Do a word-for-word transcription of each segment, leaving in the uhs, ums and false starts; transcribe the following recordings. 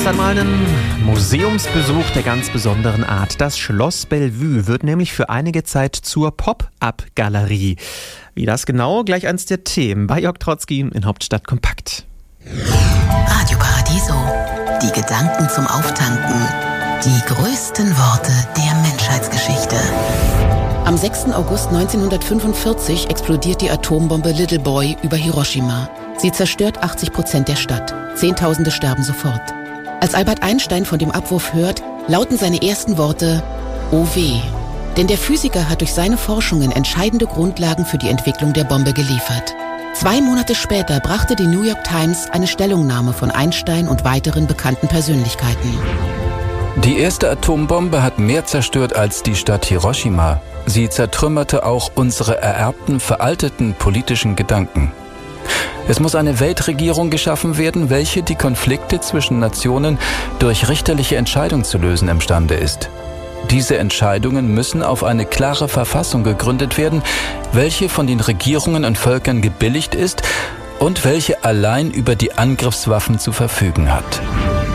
Lust an mal einen Museumsbesuch der ganz besonderen Art. Das Schloss Bellevue wird nämlich für einige Zeit zur Pop-Up-Galerie. Wie das genau? Gleich eins der Themen bei Jörg Trotzki in Hauptstadt Kompakt. Radio Paradiso. Die Gedanken zum Auftanken. Die größten Worte der Menschheitsgeschichte. Am sechsten August neunzehnhundertfünfundvierzig explodiert die Atombombe Little Boy über Hiroshima. Sie zerstört achtzig Prozent der Stadt. Zehntausende sterben sofort. Als Albert Einstein von dem Abwurf hört, lauten seine ersten Worte: Oh weh. Denn der Physiker hat durch seine Forschungen entscheidende Grundlagen für die Entwicklung der Bombe geliefert. Zwei Monate später brachte die New York Times eine Stellungnahme von Einstein und weiteren bekannten Persönlichkeiten. Die erste Atombombe hat mehr zerstört als die Stadt Hiroshima. Sie zertrümmerte auch unsere ererbten, veralteten politischen Gedanken. Es muss eine Weltregierung geschaffen werden, welche die Konflikte zwischen Nationen durch richterliche Entscheidung zu lösen imstande ist. Diese Entscheidungen müssen auf eine klare Verfassung gegründet werden, welche von den Regierungen und Völkern gebilligt ist und welche allein über die Angriffswaffen zu verfügen hat.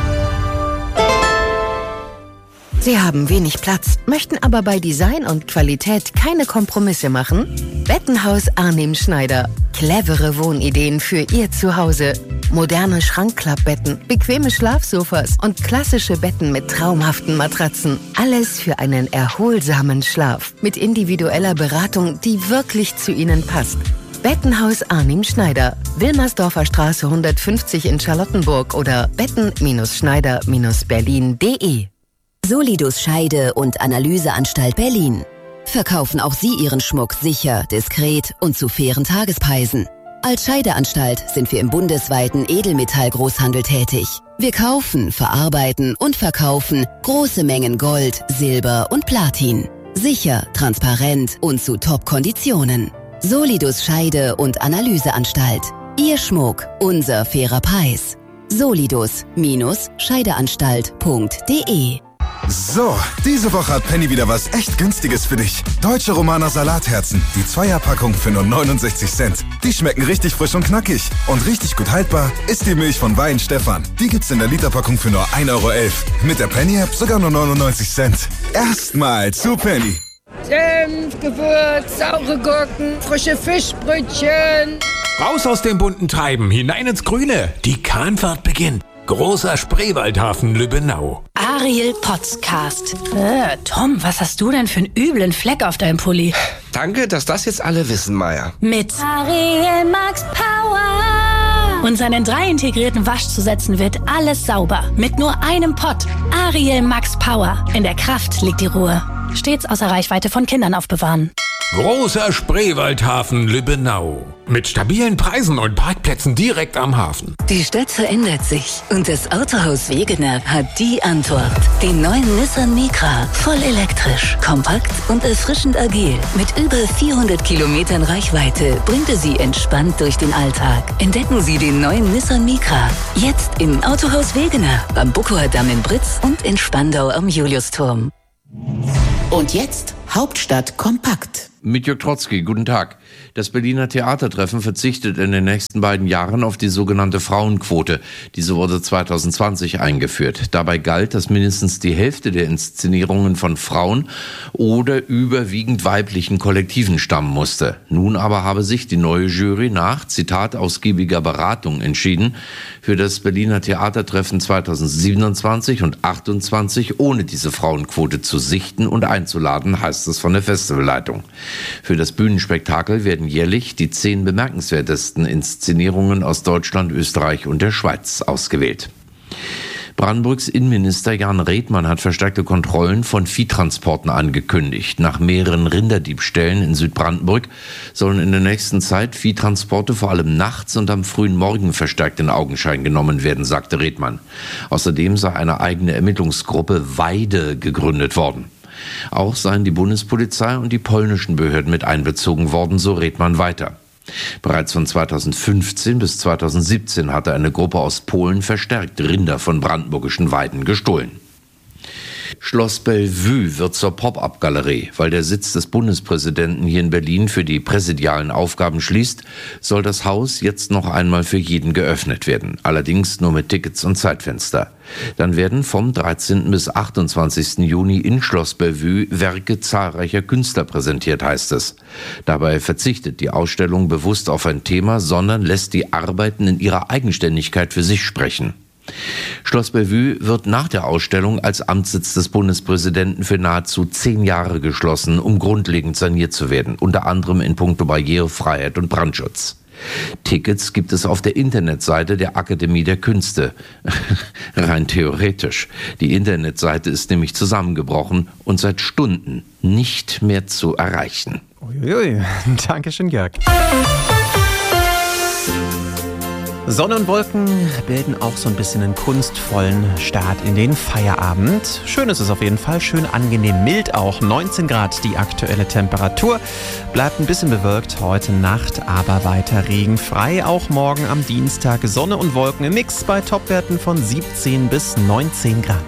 Sie haben wenig Platz, möchten aber bei Design und Qualität keine Kompromisse machen? Bettenhaus Arnim Schneider. Clevere Wohnideen für Ihr Zuhause. Moderne Schrankklappbetten, bequeme Schlafsofas und klassische Betten mit traumhaften Matratzen. Alles für einen erholsamen Schlaf. Mit individueller Beratung, die wirklich zu Ihnen passt. Bettenhaus Arnim Schneider. Wilmersdorfer Straße hundertfünfzig in Charlottenburg oder betten Schneider Berlin punkt de. Solidus Scheide- und Analyseanstalt Berlin. Verkaufen auch Sie Ihren Schmuck sicher, diskret und zu fairen Tagespreisen. Als Scheideanstalt sind wir im bundesweiten Edelmetallgroßhandel tätig. Wir kaufen, verarbeiten und verkaufen große Mengen Gold, Silber und Platin. Sicher, transparent und zu Top-Konditionen. Solidus Scheide- und Analyseanstalt. Ihr Schmuck, unser fairer Preis. Solidus Scheideanstalt punkt de. So, diese Woche hat Penny wieder was echt Günstiges für dich. Deutsche Romaner Salatherzen, die Zweierpackung für nur neunundsechzig Cent. Die schmecken richtig frisch und knackig. Und richtig gut haltbar ist die Milch von Wein Stefan. Die gibt's in der Literpackung für nur ein Euro elf. Mit der Penny-App sogar nur neunundneunzig Cent. Erstmal zu Penny. Senf, Gewürz, saure Gurken, frische Fischbrötchen. Raus aus dem bunten Treiben, hinein ins Grüne. Die Kahnfahrt beginnt. Großer Spreewaldhafen Lübbenau. Ariel Podcast. Äh, Tom, was hast du denn für einen üblen Fleck auf deinem Pulli? Danke, dass das jetzt alle wissen, Maya. Mit Ariel Max Power. Und seinen drei integrierten Waschzusätzen wird alles sauber. Mit nur einem Pott. Ariel Max Power. In der Kraft liegt die Ruhe. Stets außer Reichweite von Kindern aufbewahren. Großer Spreewaldhafen Lübbenau. Mit stabilen Preisen und Parkplätzen direkt am Hafen. Die Stadt verändert sich und das Autohaus Wegener hat die Antwort. Den neuen Nissan Micra. Voll elektrisch, kompakt und erfrischend agil. Mit über vierhundert Kilometern Reichweite bringt er Sie entspannt durch den Alltag. Entdecken Sie den neuen Nissan Micra. Jetzt im Autohaus Wegener. Am Buckower Damm in Britz und in Spandau am Juliusturm. Und jetzt Hauptstadt kompakt. Mit Jörg Trotzki, guten Tag. Das Berliner Theatertreffen verzichtet in den nächsten beiden Jahren auf die sogenannte Frauenquote. Diese wurde zweitausendzwanzig eingeführt. Dabei galt, dass mindestens die Hälfte der Inszenierungen von Frauen oder überwiegend weiblichen Kollektiven stammen musste. Nun aber habe sich die neue Jury nach, Zitat, ausgiebiger Beratung entschieden, für das Berliner Theatertreffen zweitausendsiebenundzwanzig und achtundzwanzig ohne diese Frauenquote zu sichten und einzuladen, heißt es von der Festivalleitung. Für das Bühnenspektakel werden jährlich die zehn bemerkenswertesten Inszenierungen aus Deutschland, Österreich und der Schweiz ausgewählt. Brandenburgs Innenminister Jan Redmann hat verstärkte Kontrollen von Viehtransporten angekündigt. Nach mehreren Rinderdiebstählen in Südbrandenburg sollen in der nächsten Zeit Viehtransporte vor allem nachts und am frühen Morgen verstärkt in Augenschein genommen werden, sagte Redmann. Außerdem sei eine eigene Ermittlungsgruppe Weide gegründet worden. Auch seien die Bundespolizei und die polnischen Behörden mit einbezogen worden, so Redmann weiter. Bereits von zweitausendfünfzehn bis zweitausendsiebzehn hatte eine Gruppe aus Polen verstärkt Rinder von brandenburgischen Weiden gestohlen. Schloss Bellevue wird zur Pop-up-Galerie. Weil der Sitz des Bundespräsidenten hier in Berlin für die präsidialen Aufgaben schließt, soll das Haus jetzt noch einmal für jeden geöffnet werden. Allerdings nur mit Tickets und Zeitfenster. Dann werden vom dreizehnten bis achtundzwanzigsten Juni in Schloss Bellevue Werke zahlreicher Künstler präsentiert, heißt es. Dabei verzichtet die Ausstellung bewusst auf ein Thema, sondern lässt die Arbeiten in ihrer Eigenständigkeit für sich sprechen. Schloss Bellevue wird nach der Ausstellung als Amtssitz des Bundespräsidenten für nahezu zehn Jahre geschlossen, um grundlegend saniert zu werden, unter anderem in puncto Barrierefreiheit und Brandschutz. Tickets gibt es auf der Internetseite der Akademie der Künste. Rein theoretisch. Die Internetseite ist nämlich zusammengebrochen und seit Stunden nicht mehr zu erreichen. Uiuiui, Dankeschön, Jörg. Sonne und Wolken bilden auch so ein bisschen einen kunstvollen Start in den Feierabend. Schön ist es auf jeden Fall, schön angenehm mild auch. neunzehn Grad die aktuelle Temperatur. Bleibt ein bisschen bewölkt heute Nacht, aber weiter regenfrei. Auch morgen am Dienstag Sonne und Wolken im Mix bei Topwerten von siebzehn bis neunzehn Grad.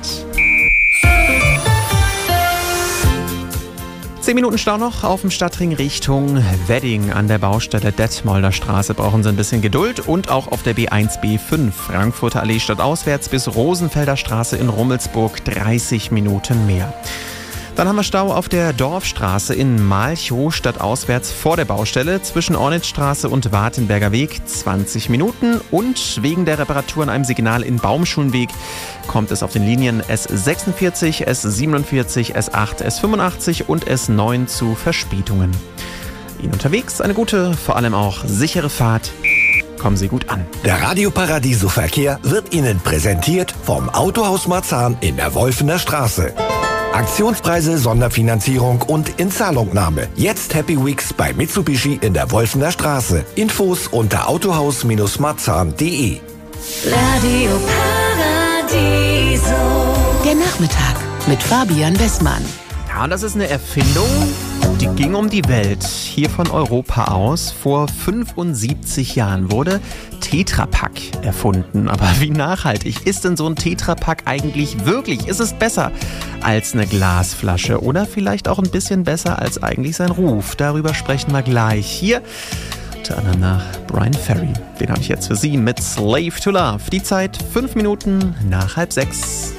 Zehn Minuten Stau noch auf dem Stadtring Richtung Wedding an der Baustelle Detmolder Straße. Brauchen Sie ein bisschen Geduld. Und auch auf der B eins B fünf Frankfurter Allee stadtauswärts bis Rosenfelder Straße in Rummelsburg dreißig Minuten mehr. Dann haben wir Stau auf der Dorfstraße in Malchow stadtauswärts vor der Baustelle zwischen Ornitzstraße und Wartenberger Weg zwanzig Minuten. Und wegen der Reparatur an einem Signal in Baumschulenweg kommt es auf den Linien S sechsundvierzig, S siebenundvierzig, S acht, S fünfundachtzig und S neun zu Verspätungen. Ihnen unterwegs eine gute, vor allem auch sichere Fahrt. Kommen Sie gut an. Der Radio Paradiso Verkehr wird Ihnen präsentiert vom Autohaus Marzahn in der Wolfener Straße. Aktionspreise, Sonderfinanzierung und Inzahlungnahme. Jetzt Happy Weeks bei Mitsubishi in der Wolfener Straße. Infos unter autohaus marzahn punkt de. Radio Paradiso. Der Nachmittag mit Fabian Westmann. Ja, das ist eine Erfindung, die ging um die Welt. Hier von Europa aus. Vor fünfundsiebzig Jahren wurde Tetra Pak erfunden. Aber wie nachhaltig ist denn so ein Tetra Pak eigentlich wirklich? Ist es besser als eine Glasflasche oder vielleicht auch ein bisschen besser als eigentlich sein Ruf? Darüber sprechen wir gleich hier. Unter anderem nach Brian Ferry. Den habe ich jetzt für Sie mit Slave to Love. Die Zeit fünf Minuten nach halb sechs.